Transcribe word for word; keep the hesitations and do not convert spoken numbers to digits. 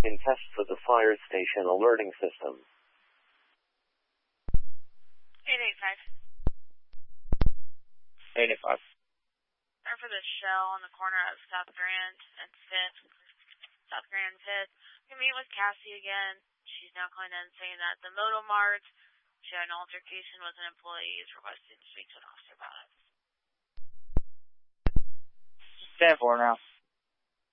in test for the fire station alerting system. eight eight five. eight eight five. Or for the shell on the corner of South Grand and fifth. South Grand and fifth. We meet with Cassie again. She's now calling in saying that the Moto Mart, she had an altercation with an employee, is requesting to speak to an officer about it. ten four now.